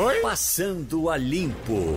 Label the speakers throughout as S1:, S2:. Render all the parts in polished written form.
S1: Passando a Limpo.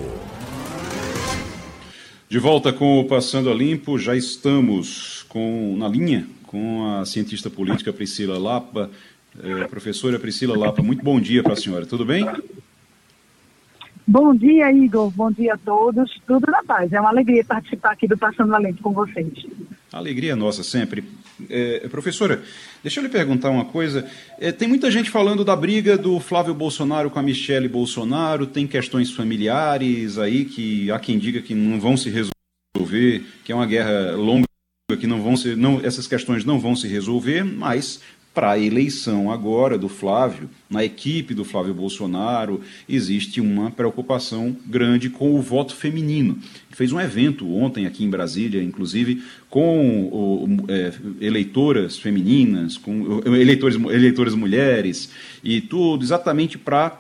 S2: De volta com o Passando a Limpo, já estamos na linha com a cientista política Priscila Lapa. Professora Priscila Lapa, muito bom dia para a senhora, tudo bem?
S3: Bom dia, Igor. Bom dia a todos. Tudo na paz. É uma alegria participar aqui do Passando a Limpo com vocês.
S2: A alegria é nossa sempre. Professora, deixa eu lhe perguntar uma coisa. Tem muita gente falando da briga do Flávio Bolsonaro com a Michele Bolsonaro, tem questões familiares aí que há quem diga que não vão se resolver, que é uma guerra longa, que essas questões não vão se resolver, mas para a eleição agora do Flávio, na equipe do Flávio Bolsonaro, existe uma preocupação grande com o voto feminino. Ele fez um evento ontem aqui em Brasília, inclusive, com eleitoras femininas, com eleitores mulheres, e tudo exatamente para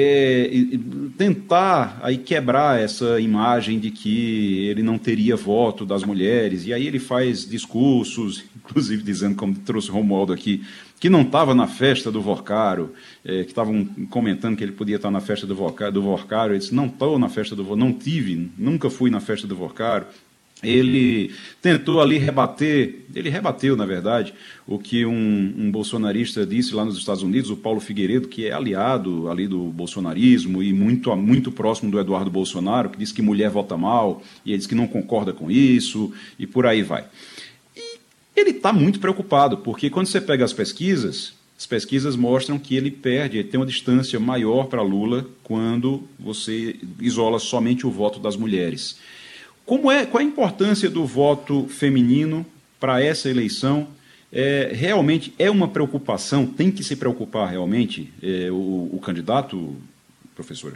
S2: tentar aí quebrar essa imagem de que ele não teria voto das mulheres. E aí ele faz discursos, inclusive dizendo, como trouxe o Romualdo aqui, que não estava na festa do Vorcaro, que estavam comentando que ele podia estar na festa do Vorcaro. Ele disse, não estou na festa do Vorcaro, não tive, nunca fui na festa do Vorcaro. Ele tentou ali ele rebateu, na verdade, o que um bolsonarista disse lá nos Estados Unidos, o Paulo Figueiredo, que é aliado ali do bolsonarismo e muito próximo do Eduardo Bolsonaro, que disse que mulher vota mal, e ele disse que não concorda com isso, e por aí vai. E ele está muito preocupado, porque quando você pega as pesquisas mostram que ele tem uma distância maior para Lula quando você isola somente o voto das mulheres. Qual é a importância do voto feminino para essa eleição? Realmente é uma preocupação? Tem que se preocupar realmente o candidato, professora?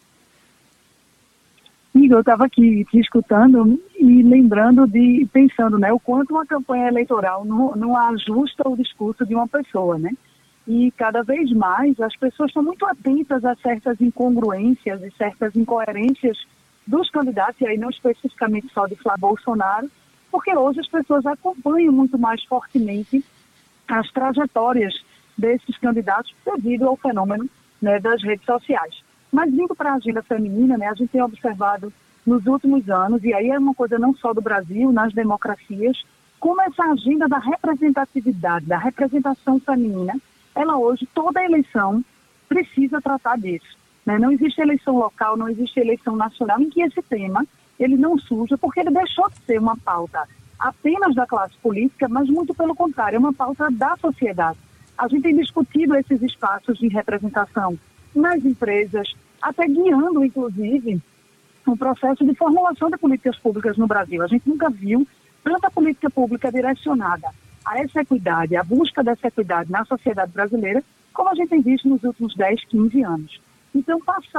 S3: Igor, eu estava aqui te escutando e pensando, né, o quanto uma campanha eleitoral não ajusta o discurso de uma pessoa, né? E cada vez mais as pessoas estão muito atentas a certas incongruências e certas incoerências dos candidatos, e aí não especificamente só de Flávio Bolsonaro, porque hoje as pessoas acompanham muito mais fortemente as trajetórias desses candidatos devido ao fenômeno, né, das redes sociais. Mas vindo para a agenda feminina, né, a gente tem observado nos últimos anos, e aí é uma coisa não só do Brasil, nas democracias, como essa agenda da representatividade, da representação feminina, ela hoje, toda eleição precisa tratar disso. Não existe eleição local, não existe eleição nacional em que esse tema ele não surja, porque ele deixou de ser uma pauta apenas da classe política, mas muito pelo contrário, é uma pauta da sociedade. A gente tem discutido esses espaços de representação nas empresas, até guiando, inclusive, um processo de formulação de políticas públicas no Brasil. A gente nunca viu tanta política pública direcionada a essa equidade, a busca dessa equidade na sociedade brasileira, como a gente tem visto nos últimos 10, 15 anos. Então,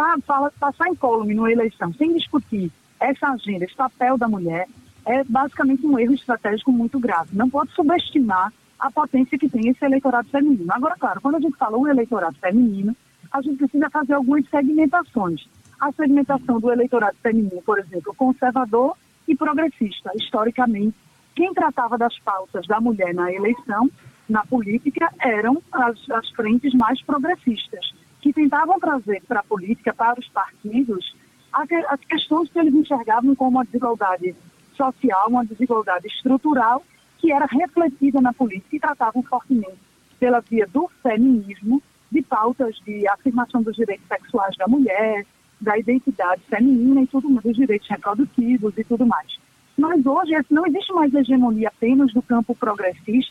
S3: passar incólume numa eleição sem discutir essa agenda, esse papel da mulher, é basicamente um erro estratégico muito grave. Não pode subestimar a potência que tem esse eleitorado feminino. Agora, claro, quando a gente fala um eleitorado feminino, a gente precisa fazer algumas segmentações. A segmentação do eleitorado feminino, por exemplo, conservador e progressista. Historicamente, quem tratava das pautas da mulher na eleição, na política, eram as frentes mais progressistas, que tentavam trazer para a política, para os partidos, as questões que eles enxergavam como uma desigualdade social, uma desigualdade estrutural, que era refletida na política e tratavam fortemente, pela via do feminismo, de pautas de afirmação dos direitos sexuais da mulher, da identidade feminina e tudo mais, dos direitos reprodutivos e tudo mais. Mas hoje não existe mais hegemonia apenas do campo progressista